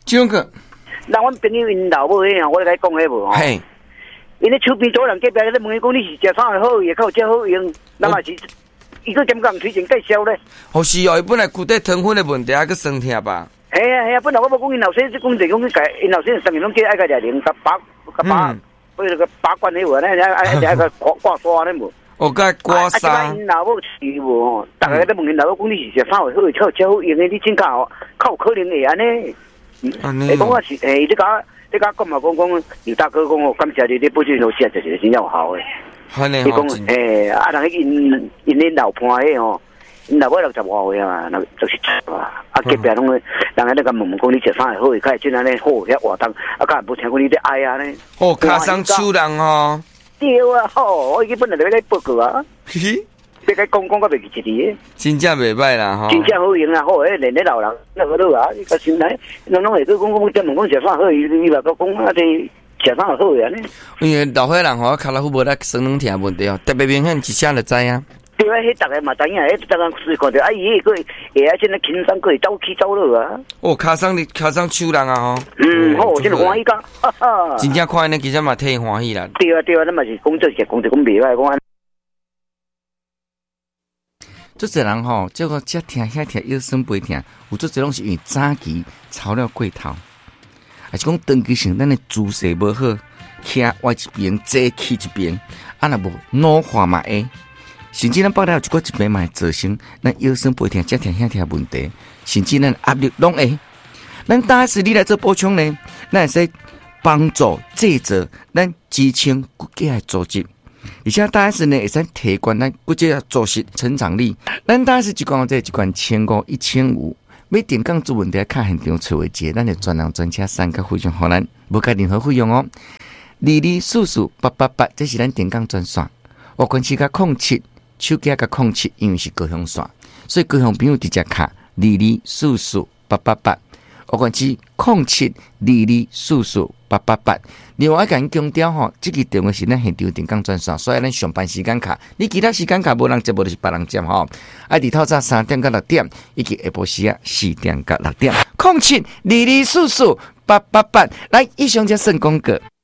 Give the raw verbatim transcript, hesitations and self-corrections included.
怎个？ 那阮朋友因老母迄样，我来讲迄无吼。 嘿， 因咧手边做人隔壁咧问伊讲你是食啥会好，也靠这好用，那嘛是伊个点讲推荐介绍咧？ 哦是哦，伊本来骨质糖分的问题还佫酸痛吧？ 系啊系啊，本来我无讲因老先，讲就讲去改，因老先上面拢叫爱个廿零，甲把甲把，或者个把关迄个咧，爱爱爱个挂挂刷咧无。 哦，甲刮痧。啊， 因老母是无吼，大家都问因老母讲你是食啥会好，靠这好用的，你真假哦？靠可能会安尼？诶，讲我是诶，你讲你讲讲嘛，讲讲刘大哥讲哦，感谢你，你保证都食就是真有效诶。你讲诶，啊，人因因恁老伴迄吼，因老母六十外岁啊，那就是啊，啊隔壁拢人家咧甲问问讲你食啥会好，伊开真安尼好遐活动，啊，甲无听讲你咧爱啊呢？ 哦，卡上手人哦。 对啊，吼，我伊本来就咧报告啊。嘿。别个讲讲个袂记一字， 真正袂歹啦吼， 真正好用啦，好诶，连咧老人那个都啊，伊个心内，拢拢会去讲讲，专门讲食啥好，伊伊话讲啊，这食啥好呀呢？ 因为老岁人吼，脚老虎无咧生冷疼问题哦，特别明显一下就知啊。 对啊，迄逐个嘛知影，迄逐个是看着啊，伊迄个会啊，真诶轻松，可以走起走落啊。 哦，脚上你脚上手人啊吼。 嗯，好，真欢喜讲，哈哈。 真正看呢，其实嘛替欢喜啦。 对啊，对啊，咱嘛是工作是工作讲袂歹讲。 做侪人吼，这个遮疼遐疼腰酸背疼，有做侪拢是因为早期操了过头，还是讲长期性咱的姿势无好，徛歪一边，坐起一边，啊若无老化嘛会，甚至咱包了有一个一边嘛会造成咱腰酸背疼、遮疼遐疼问题，甚至咱压力拢会。咱大是你来做补充呢，咱会使帮助制作咱支撑骨骼的组织。而且大 S 呢会使提高咱骨质组织成长力。咱大 S 一罐这一罐千五一千五，每电工做问题卡现场找位置，咱就专人专车三个非常好咱，无加任何费用哦。二二四四八八八，这是咱电工专线。我关系加控七，手机加控七，因为是高雄线，所以高雄朋友直接卡二二四四八八八。我关系控七二二四四八八八。另外，甲因强调吼，这个电话是咱现场电工专线，所以咱上班时间卡，你其他时间卡无人接，无就是别人接吼。啊，伫透早三点到六點，以及下晡時啊四點到六點，控七二二四四八八八，來以上就算廣告。